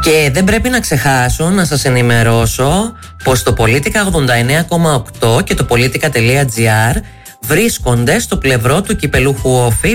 Και δεν πρέπει να ξεχάσω να σας ενημερώσω πως το Politica 89,8 και το Politica.gr βρίσκονται στο πλευρό του κυπελούχου Όφη